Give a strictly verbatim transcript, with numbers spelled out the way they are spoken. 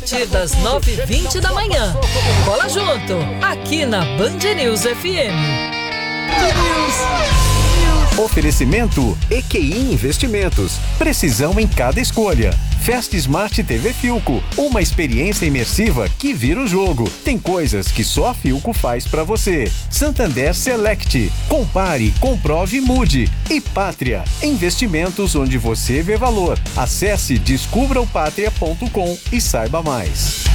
partir das nove e vinte da manhã. Cola junto, aqui na Band News F M. Oferecimento E Q I Investimentos. Precisão em cada escolha. Fast Smart T V Philco, uma experiência imersiva que vira o jogo. Tem coisas que só a Philco faz pra você. Santander Select. Compare, comprove e mude. E Pátria, investimentos onde você vê valor. Acesse descubra o pátria ponto com e saiba mais.